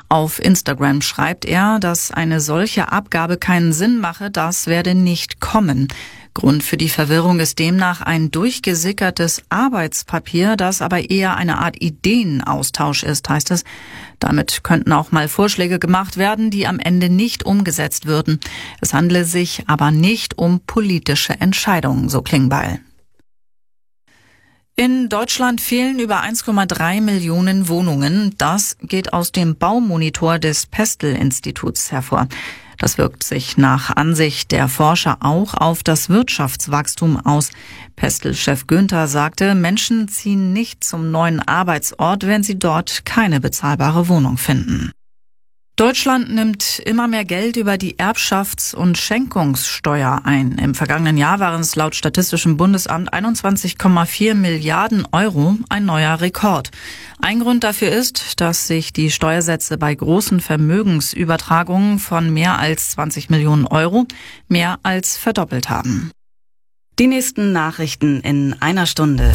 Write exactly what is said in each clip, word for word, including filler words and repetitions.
Auf Instagram schreibt er, dass eine solche Abgabe keinen Sinn mache, das werde nicht kommen. Grund für die Verwirrung ist demnach ein durchgesickertes Arbeitspapier, das aber eher eine Art Ideenaustausch ist, heißt es. Damit könnten auch mal Vorschläge gemacht werden, die am Ende nicht umgesetzt würden. Es handle sich aber nicht um politische Entscheidungen, so Klingbeil. In Deutschland fehlen über eins Komma drei Millionen Wohnungen. Das geht aus dem Baumonitor des Pestel-Instituts hervor. Das wirkt sich nach Ansicht der Forscher auch auf das Wirtschaftswachstum aus. Pestel-Chef Günther sagte, Menschen ziehen nicht zum neuen Arbeitsort, wenn sie dort keine bezahlbare Wohnung finden. Deutschland nimmt immer mehr Geld über die Erbschafts- und Schenkungssteuer ein. Im vergangenen Jahr waren es laut Statistischem Bundesamt einundzwanzig Komma vier Milliarden Euro, ein neuer Rekord. Ein Grund dafür ist, dass sich die Steuersätze bei großen Vermögensübertragungen von mehr als zwanzig Millionen Euro mehr als verdoppelt haben. Die nächsten Nachrichten in einer Stunde.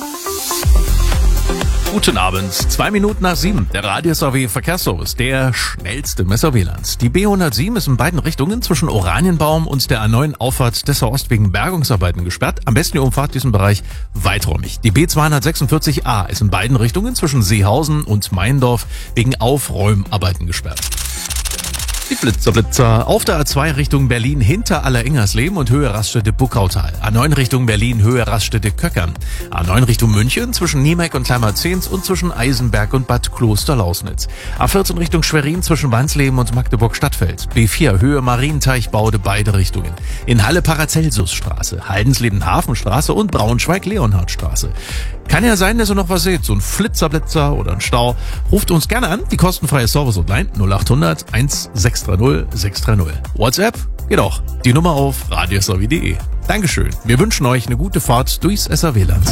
Guten Abend, zwei Minuten nach sieben. Der Radius A W Verkehrsservice, der schnellste im S A W-Land. Die B hundertsieben ist in beiden Richtungen zwischen Oranienbaum und der A neun Auffahrt Dessau Ost wegen Bergungsarbeiten gesperrt. Am besten ihr umfahrt diesen Bereich weiträumig. Die B zweihundertsechsundvierzig A ist in beiden Richtungen zwischen Seehausen und Meindorf wegen Aufräumarbeiten gesperrt. Die Blitzer, Blitzer. Auf der A zwei Richtung Berlin hinter Allerengersleben und Höhe Raststätte Buckautal. A neun Richtung Berlin Höhe Raststätte Köckern. A neun Richtung München zwischen Niemeck und Kleinmarzehns und zwischen Eisenberg und Bad Klosterlausnitz. A vierzehn Richtung Schwerin zwischen Wansleben und Magdeburg Stadtfeld. B vier Höhe Marienteichbaude beide Richtungen. In Halle Paracelsusstraße, Heidensleben Hafenstraße und Braunschweig Leonhardstraße. Kann ja sein, dass ihr noch was seht, so ein Flitzerblitzer oder ein Stau. Ruft uns gerne an, die kostenfreie Service-Hotline null acht hundert eins sechs drei null sechs drei null. WhatsApp geht auch. Die Nummer auf radius a w punkt de. Dankeschön. Wir wünschen euch eine gute Fahrt durchs S A W-Land.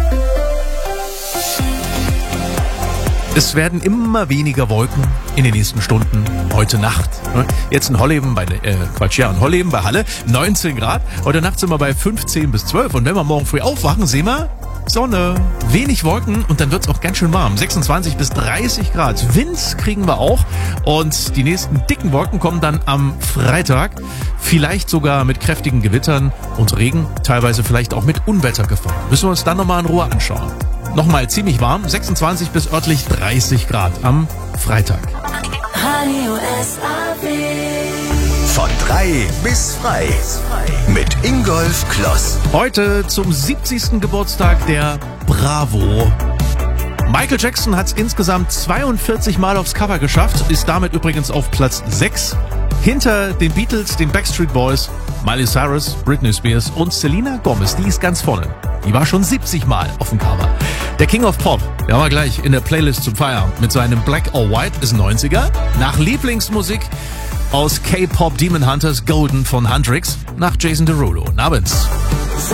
Es werden immer weniger Wolken in den nächsten Stunden, heute Nacht. Jetzt in Holleben, bei, äh, Quatsch, ja, in Holleben bei Halle, neunzehn Grad. Heute Nacht sind wir bei fünfzehn bis zwölf. Und wenn wir morgen früh aufwachen, sehen wir Sonne, wenig Wolken und dann wird's auch ganz schön warm. sechsundzwanzig bis dreißig Grad. Wind kriegen wir auch. Und die nächsten dicken Wolken kommen dann am Freitag. Vielleicht sogar mit kräftigen Gewittern und Regen. Teilweise vielleicht auch mit Unwettergefahr. Müssen wir uns dann nochmal in Ruhe anschauen. Nochmal ziemlich warm. sechsundzwanzig bis örtlich dreißig Grad am Freitag. Radio S A W. Von drei bis frei. Mit Ingolf Kloss. Heute zum siebzigsten Geburtstag der Bravo. Michael Jackson hat es insgesamt zweiundvierzig Mal aufs Cover geschafft, ist damit übrigens auf Platz sechs. Hinter den Beatles, den Backstreet Boys, Miley Cyrus, Britney Spears und Selena Gomez. Die ist ganz vorne. Die war schon siebzig Mal auf dem Cover. Der King of Pop, der war gleich in der Playlist zum Feiern mit seinem Black or White, ist neunziger. Nach Lieblingsmusik aus K-Pop Demon Hunters Golden von Huntrix nach Jason Derulo. Abends. So